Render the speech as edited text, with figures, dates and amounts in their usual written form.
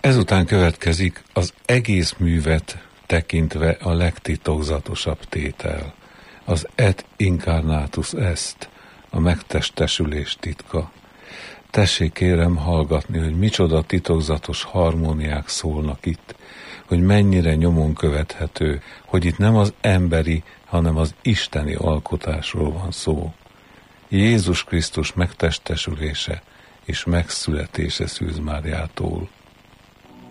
Ezután következik az egész művet tekintve a legtitokzatosabb tétel, az et incarnatus est, a megtestesülés titka. Tessék kérem hallgatni, hogy micsoda titokzatos harmóniák szólnak itt, hogy mennyire nyomon követhető, hogy itt nem az emberi, hanem az isteni alkotásról van szó. Jézus Krisztus megtestesülése és megszületése Szűz Máriától.